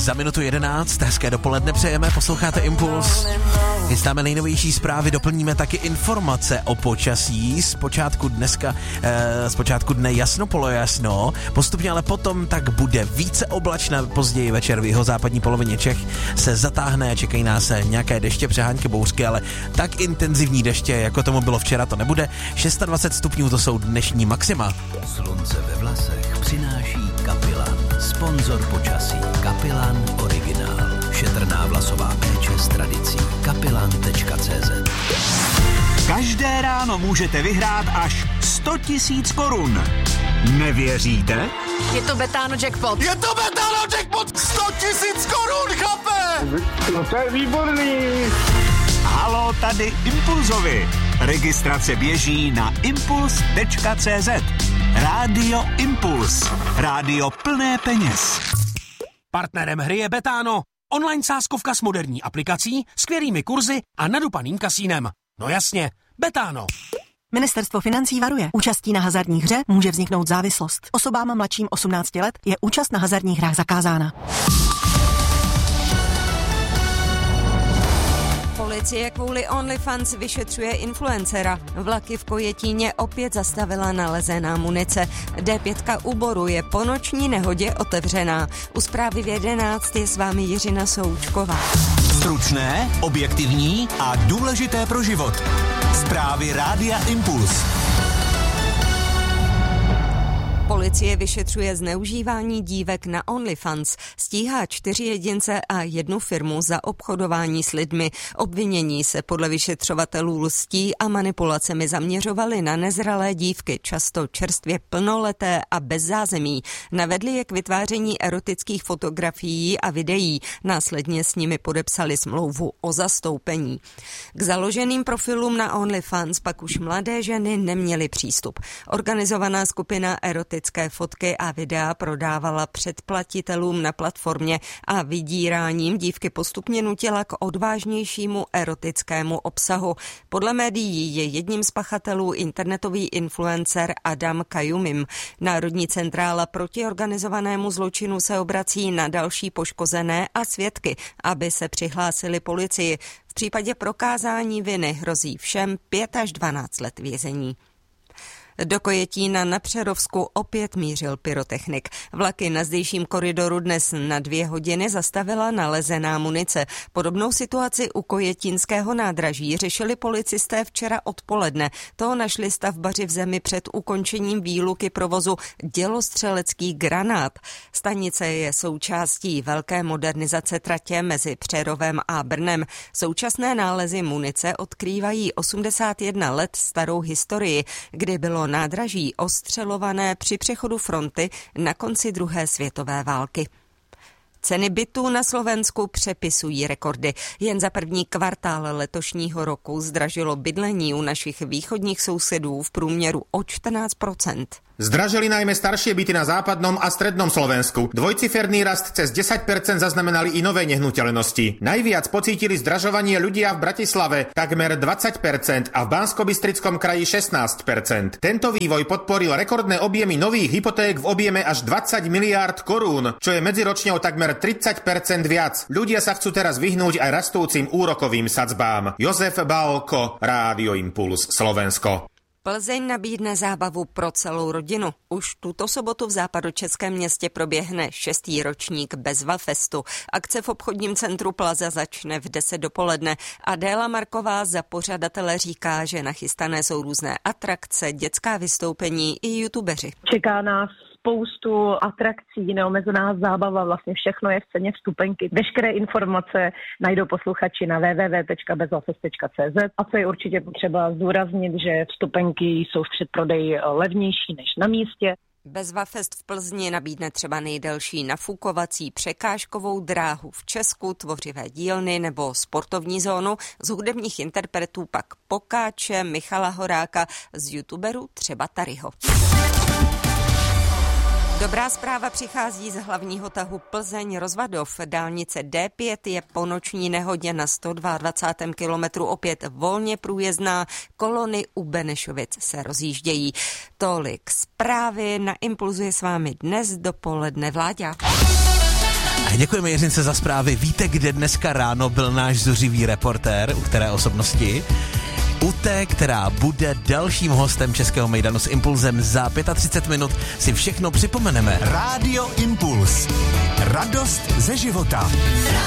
Za minutu 11, hezké dopoledne přejeme, posloucháte Impuls. Chystáme nejnovější zprávy, doplníme taky informace o počasí. Zpočátku dne jasno polojasno, postupně ale potom tak bude více oblačné, později večer v jihozápadní polovině Čech se zatáhne a čekají nás nějaké deště, přehánky, bouřky, ale tak intenzivní deště, jako tomu bylo včera, to nebude. 26 stupňů to jsou dnešní maxima. Slunce ve vlasech přináší Kapilan. Sponzor počasí Kapilan Originál. Šetrná vlasová péče s tradicí. Kapilan.cz. Každé ráno můžete vyhrát až 100 000 korun. Nevěříte? Je to Betano jackpot. Je to Betano jackpot! 100 000 korun, chlape! No to je výborný. Halo, tady Impulzovi. Registrace běží na impuls.cz. Rádio Impuls. Rádio plné peněz. Partnerem hry je Betano. Online sázkovka s moderní aplikací, skvělými kurzy a nadupaným kasínem. No jasně, Betano. Ministerstvo financí varuje. Účastí na hazardní hře může vzniknout závislost. Osobám mladším 18 let je účast na hazardních hrách zakázána. Policie kvůli OnlyFans vyšetřuje influencera. Vlaky v Kojetíně opět zastavila nalezená munice. D5 u Boru je po noční nehodě otevřená. U zprávy v 11 je s vámi Jiřina Součková. Stručné, objektivní a důležité pro život. Zprávy Rádia Impuls. Policie vyšetřuje zneužívání dívek na OnlyFans. Stíhá 4 jedince a 1 firmu za obchodování s lidmi. Obvinění se podle vyšetřovatelů lstí a manipulacemi zaměřovali na nezralé dívky, často čerstvě plnoleté a bez zázemí. Navedli je k vytváření erotických fotografií a videí. Následně s nimi podepsali smlouvu o zastoupení. K založeným profilům na OnlyFans pak už mladé ženy neměly přístup. Organizovaná skupina erotické fotky a videa prodávala předplatitelům na platformě a vydíráním dívky postupně nutila k odvážnějšímu erotickému obsahu. Podle médií je jedním z pachatelů internetový influencer Adam Kajumim. Národní centrála proti organizovanému zločinu se obrací na další poškozené a svědky, aby se přihlásili policii. V případě prokázání viny hrozí všem 5 až 12 let vězení. Do Kojetína na Přerovsku opět mířil pyrotechnik. Vlaky na zdejším koridoru dnes na 2 hodiny zastavila nalezená munice. Podobnou situaci u kojetínského nádraží řešili policisté včera odpoledne. Toho našli stavbaři v zemi před ukončením výluky provozu dělostřelecký granát. Stanice je součástí velké modernizace tratě mezi Přerovem a Brnem. Současné nálezy munice odkrývají 81 let starou historii, kdy bylo nádraží ostřelované při přechodu fronty na konci druhé světové války. Ceny bytů na Slovensku přepisují rekordy. Jen za první kvartál letošního roku zdražilo bydlení u našich východních sousedů v průměru o 14%. Zdražili najmä staršie byty na západnom a strednom Slovensku. Dvojciferný rast cez 10% zaznamenali i nové nehnuteľnosti. Najviac pocítili zdražovanie ľudia v Bratislave takmer 20% a v Banskobystrickom kraji 16%. Tento vývoj podporil rekordné objemy nových hypoték v objeme až 20 miliárd korún, čo je medziročne o takmer 30% viac. Ľudia sa chcú teraz vyhnúť aj rastúcim úrokovým sadzbám. Jozef Bálko, Rádio Impuls, Slovensko. Plzeň nabídne zábavu pro celou rodinu. Už tuto sobotu v západočeském městě proběhne 6. ročník Bezva festu. Akce v obchodním centru Plaza začne v 10 dopoledne. Adéla Marková za pořadatele říká, že nachystané jsou různé atrakce, dětská vystoupení i youtubeři. Čeká nás spoustu atrakcí, neomezená zábava, vlastně všechno je v ceně vstupenky. Veškeré informace najdou posluchači na www.bezvafest.cz a co je určitě potřeba zdůraznit, že vstupenky jsou v předprodeji levnější než na místě. Bezva fest v Plzni nabídne třeba nejdelší nafukovací překážkovou dráhu v Česku, tvořivé dílny nebo sportovní zónu, z hudebních interpretů pak Pokáče, Michala Horáka, z youtuberů třeba Taryho. Dobrá zpráva přichází z hlavního tahu Plzeň-Rozvadov. Dálnice D5 je po noční nehodě na 122. kilometru opět volně průjezdná. Kolony u Benešovic se rozjíždějí. Tolik zprávy, na Impulzu je s vámi dnes dopoledne Vláďa. Děkujeme Jiřince za zprávy. Víte, kde dneska ráno byl náš zuřivý reportér, u které osobnosti? U té, která bude dalším hostem Českého mejdanu s Impulzem za 35 minut, si všechno připomeneme. Rádio Impuls. Radost ze života.